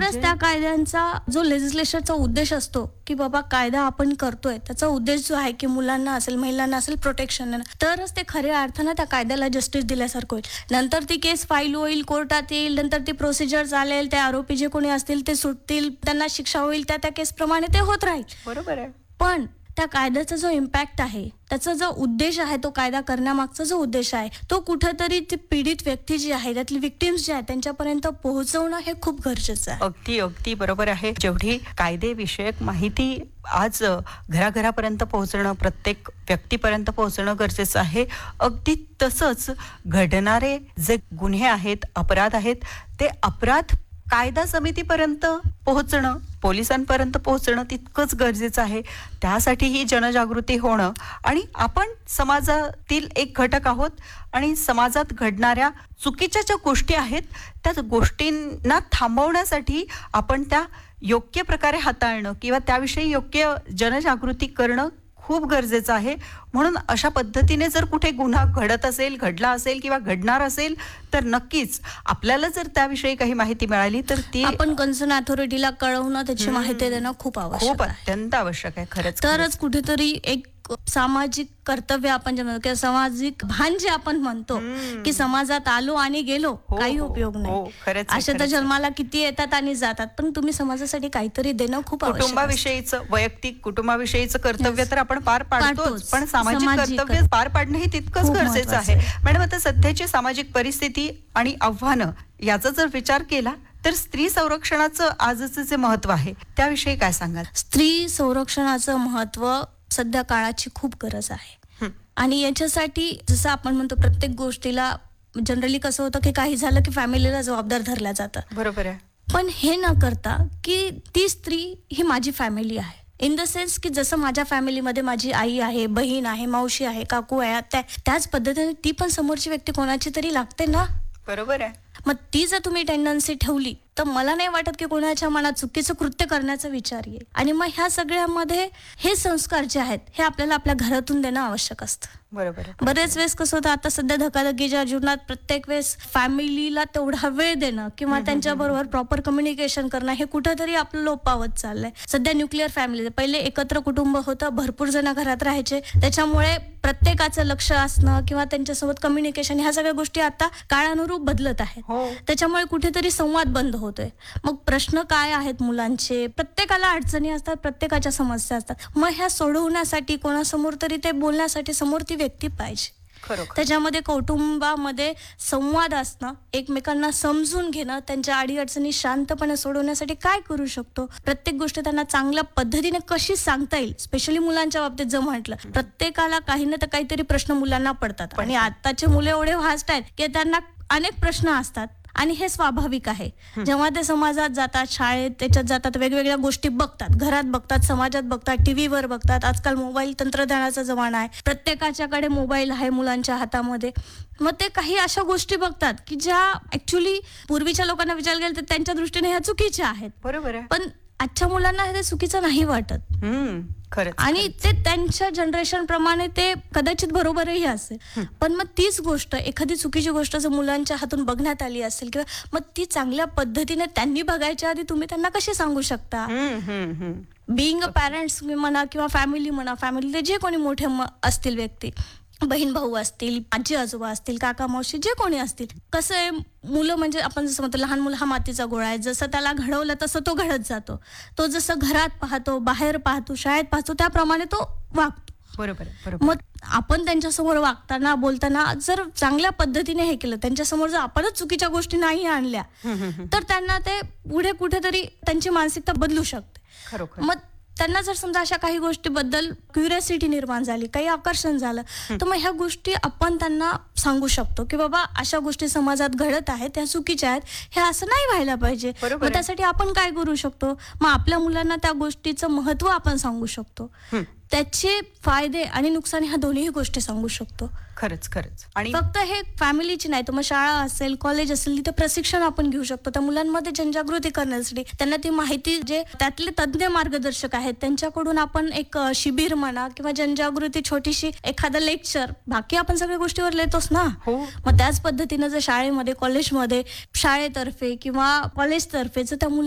तरच त्या कायद्यांचा जो लेजिस्लेशनचा उद्देश असतो की बाबा कायदा आपण करतोय त्याचा उद्देश जो आहे की मुलांना असेल महिलांना असेल प्रोटेक्शन, तरच ते खऱ्या अर्थानं त्या कायद्याला जस्टिस दिल्यासारखं होईल. नंतर ती केस फाईल होईल, कोर्टात येईल, नंतर ती प्रोसिजर चालेल, ते आरोपी जे कोणी असतील ते सुटतील, त्यांना शिक्षा होईल, त्या केस प्रमाणे ते होत राहील. बरोबर आहे. पण त्या कायद्याचा जो इम्पॅक्ट आहे, त्याचा जो उद्देश आहे, तो कायदा करण्यामागचा जो उद्देश आहे, तो कुठेतरी ती पीडित व्यक्ती जी आहे, त्यातली विक्टिम्स जे आहेत त्यांच्यापर्यंत पोहोचवणं हे खूप गरजेचं आहे. अगदी अगदी बरोबर आहे. जेवढी कायदेविषयक माहिती आज घराघरापर्यंत पोहोचणं, प्रत्येक व्यक्तीपर्यंत पोहोचणं गरजेचं आहे, अगदी तसंच घडणारे जे गुन्हे आहेत, अपराध आहेत, ते अपराध कायदा समितीपर्यंत पोहोचणं, पोलिसांपर्यंत पोहोचणं तितकंच गरजेचं आहे. त्यासाठी ही जनजागृती होणं, आणि आपण समाजातील एक घटक आहोत आणि समाजात घडणाऱ्या चुकीच्या ज्या गोष्टी आहेत त्या गोष्टींना थांबवण्यासाठी आपण त्या योग्य प्रकारे हाताळणं किंवा त्याविषयी योग्य जनजागृती करणं खूप गरजेचं आहे. म्हणून अशा पद्धतीने जर कुठे गुन्हा घडत असेल, घडला असेल किंवा घडणार असेल तर नक्कीच आपल्याला जर त्याविषयी काही माहिती मिळाली तर ती आपण कन्सर्न अथॉरिटीला कळवणं, त्याची माहिती देणं खूप आवश्यक खूप आहे. अत्यंत आवश्यक आहे खरंच. तरच कुठेतरी एक सामाजिक कर्तव्य आपण जे म्हणतो किंवा सामाजिक भान जे आपण म्हणतो की समाजात आलो आणि गेलो काही उपयोग नाही. अशा तर जन्माला किती येतात आणि जातात, पण तुम्ही समाजासाठी काहीतरी देणं खूप आवश्यक आहे. कुटुंबाविषयीचं, वैयक्तिक कुटुंबाविषयीचं कर्तव्य तर आपण पार पाडतोच, पण सामाजिक कर्तव्य पार पाडणंही तितकंच गरजेचं आहे. मॅडम, आता सध्याची सामाजिक परिस्थिती आणि आव्हानं याचा जर विचार केला तर स्त्री संरक्षणाचं आजचं जे महत्व आहे त्याविषयी काय सांगाल? स्त्री संरक्षणाचं महत्व सध्या काळाची खूप गरज आहे. आणि याच्यासाठी जसं आपण म्हणतो प्रत्येक गोष्टीला जनरली कसं होतं की काही झालं की फॅमिलीला जबाबदार धरलं जातं. बरोबर आहे. पण हे न करता की ती स्त्री ही माझी फॅमिली आहे, इन द सेन्स की जसं माझ्या फॅमिलीमध्ये माझी आई आहे, बहीण आहे, मावशी आहे, काकू आहे, त्याच पद्धतीने ती पण समोरची व्यक्ती कोणाची तरी लागते ना. बरोबर आहे. मग ती जर तुम्ही टेंडन्सी ठेवली तर मला नाही वाटत की कोणाच्या मनात चुकीचं कृत्य करण्याचा विचार येईल. आणि मग ह्या सगळ्यामध्ये हे संस्कार जे आहेत हे आपल्याला आपल्या घरातून देणं आवश्यक असतं. बरोबर. बरेच वेळेस कसं होतं, आता सध्या धकाधकीच्या जीवनात प्रत्येक वेळेस फॅमिलीला तेवढा वेळ देणं किंवा त्यांच्याबरोबर प्रॉपर कम्युनिकेशन करणं हे कुठंतरी आपलं लोप पावत चाललंय. सध्या न्यूक्लिअर फॅमिली, पहिले एकत्र कुटुंब होतं, भरपूर जण घरात राहायचे, त्याच्यामुळे प्रत्येकाचं लक्ष असणं किंवा त्यांच्यासोबत कम्युनिकेशन ह्या सगळ्या गोष्टी आता काळानुरूप बदलत आहेत. त्याच्यामुळे कुठेतरी संवाद बंद होतोय. मग प्रश्न काय आहेत मुलांचे, प्रत्येकाला अडचणी असतात, प्रत्येकाच्या समस्या असतात. मग ह्या सोडवण्यासाठी कोणासमोर तरी ते बोलण्यासाठी समोर ती व्यक्ती पाहिजे. त्याच्यामध्ये कौटुंबामध्ये संवाद असणं, एकमेकांना समजून घेणं, त्यांच्या अडीअडचणी शांतपणे सोडवण्यासाठी काय करू शकतो, प्रत्येक गोष्ट त्यांना चांगल्या पद्धतीने कशी सांगता येईल. स्पेशली मुलांच्या बाबतीत जर म्हटलं, प्रत्येकाला काही ना तर काहीतरी प्रश्न मुलांना पडतात आणि आताचे मुले एवढे व्हास्ट आहेत की त्यांना अनेक प्रश्न असतात आणि हे स्वाभाविक आहे. जेव्हा ते समाजात जातात, शाळेत त्याच्यात जातात, वेगवेगळ्या गोष्टी बघतात, घरात बघतात, समाजात बघतात, टीव्हीवर बघतात. आजकाल मोबाईल तंत्रज्ञानाचा जमाना आहे, प्रत्येकाच्याकडे मोबाईल आहे मुलांच्या हातामध्ये. मग ते काही अशा गोष्टी बघतात की ज्या ऍक्च्युली पूर्वीच्या लोकांना विचार केला तर त्यांच्या दृष्टीने ह्या चुकीच्या आहेत. बरोबर आहे. पण आजच्या मुलांना हे चुकीचं नाही वाटत. आणि ते त्यांच्या जनरेशन प्रमाणे ते कदाचित बरोबरही असेल. पण मग तीच गोष्ट, एखादी चुकीची गोष्ट जर मुलांच्या हातून बघण्यात आली असेल किंवा मग ती चांगल्या पद्धतीने त्यांनी बघायच्या आधी तुम्ही त्यांना कशी सांगू शकता. बिईंग अ पॅरेंट्स म्हणा किंवा फॅमिली म्हणा, फॅमिलीचे जे कोणी मोठे असतील व्यक्ती, बहीण भाऊ असतील, आजी आजोबा असतील, काका मावशी, जे कोणी असतील, कसं आहे, मुलं म्हणजे आपण जसं म्हणतो लहान मुलं हा मातीचा गोळा आहे, जसं त्याला घडवलं तसं तो घडत जातो. तो जसं घरात पाहतो, बाहेर पाहतो, शाळेत पाहतो, त्याप्रमाणे तो वागतो. बरोबर. मग आपण त्यांच्यासमोर वागताना बोलताना जर चांगल्या पद्धतीने हे केलं, त्यांच्यासमोर जर आपणच चुकीच्या गोष्टी नाही आणल्या तर त्यांना ते पुढे कुठेतरी त्यांची मानसिकता बदलू शकते. मग त्यांना जर समजा अशा काही गोष्टीबद्दल क्युरियोसिटी निर्माण झाली, काही आकर्षण झालं, तर मग ह्या गोष्टी आपण त्यांना सांगू शकतो की बाबा अशा गोष्टी समाजात घडत आहेत, त्या चुकीच्या आहेत, हे असं नाही व्हायला पाहिजे. मग त्यासाठी आपण काय करू शकतो, मग आपल्या मुलांना त्या गोष्टीचं महत्व आपण सांगू शकतो, त्याचे फायदे आणि नुकसान ह्या दोन्ही गोष्टी सांगू शकतो. खरंच. आणि फक्त हे फॅमिलीची नाही तर मग शाळा असेल, कॉलेज असेल, तिथे प्रशिक्षण आपण घेऊ शकतो त्या मुलांमध्ये जनजागृती करण्यासाठी. त्यांना ती माहिती, जे त्यातले तज्ञ मार्गदर्शक आहेत त्यांच्याकडून आपण एक शिबिर म्हणा किंवा जनजागृती छोटीशी एखादं लेक्चर, बाकी आपण सगळ्या गोष्टीवर लिहितोच ना. मग त्याच पद्धतीनं जर शाळेमध्ये, कॉलेजमध्ये, शाळेतर्फे किंवा कॉलेजतर्फे जर त्या